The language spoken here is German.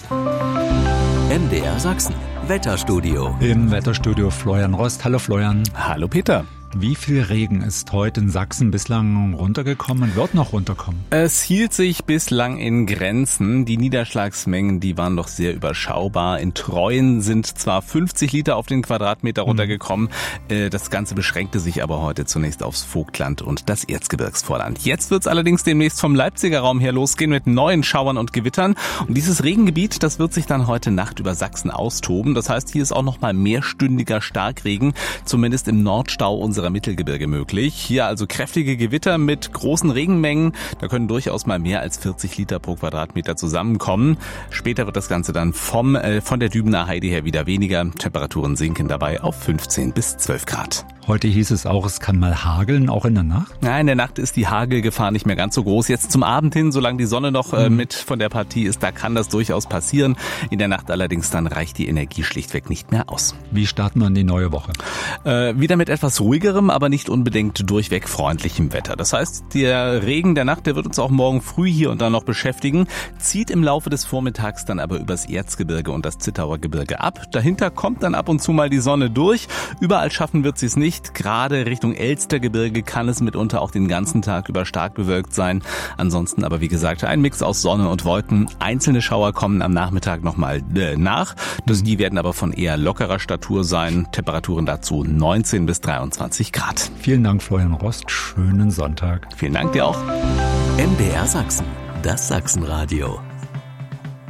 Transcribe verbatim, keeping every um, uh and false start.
M D R Sachsen, Wetterstudio. Im Wetterstudio Florian Rost. Hallo Florian. Hallo Peter. Wie viel Regen ist heute in Sachsen bislang runtergekommen und wird noch runterkommen? Es hielt sich bislang in Grenzen. Die Niederschlagsmengen, die waren doch sehr überschaubar. In Treuen sind zwar fünfzig Liter auf den Quadratmeter runtergekommen. Mhm. Das Ganze beschränkte sich aber heute zunächst aufs Vogtland und das Erzgebirgsvorland. Jetzt wird es allerdings demnächst vom Leipziger Raum her losgehen mit neuen Schauern und Gewittern. Und dieses Regengebiet, das wird sich dann heute Nacht über Sachsen austoben. Das heißt, hier ist auch noch mal mehrstündiger Starkregen, zumindest im Nordstau unserer Mittelgebirge möglich. Hier also kräftige Gewitter mit großen Regenmengen. Da können durchaus mal mehr als vierzig Liter pro Quadratmeter zusammenkommen. Später wird das Ganze dann vom, äh, von der Dübener Heide her wieder weniger. Temperaturen sinken dabei auf fünfzehn bis zwölf Grad. Heute hieß es auch, es kann mal hageln, auch in der Nacht? Ja, in der Nacht ist die Hagelgefahr nicht mehr ganz so groß. Jetzt zum Abend hin, solange die Sonne noch äh, mit von der Partie ist, da kann das durchaus passieren. In der Nacht allerdings dann reicht die Energie schlichtweg nicht mehr aus. Wie starten wir in die neue Woche? Äh, wieder mit etwas ruhigerem, aber nicht unbedingt durchweg freundlichem Wetter. Das heißt, der Regen der Nacht, der wird uns auch morgen früh hier und da noch beschäftigen, zieht im Laufe des Vormittags dann aber übers Erzgebirge und das Zittauer Gebirge ab. Dahinter kommt dann ab und zu mal die Sonne durch. Überall schaffen wird sie es nicht. Gerade Richtung Elstergebirge kann es mitunter auch den ganzen Tag über stark bewölkt sein. Ansonsten aber wie gesagt ein Mix aus Sonne und Wolken. Einzelne Schauer kommen am Nachmittag nochmal äh, nach. Das, die werden aber von eher lockerer Statur sein. Temperaturen dazu neunzehn bis dreiundzwanzig Grad. Vielen Dank, Florian Rost. Schönen Sonntag. Vielen Dank dir auch. M D R Sachsen, das Sachsenradio.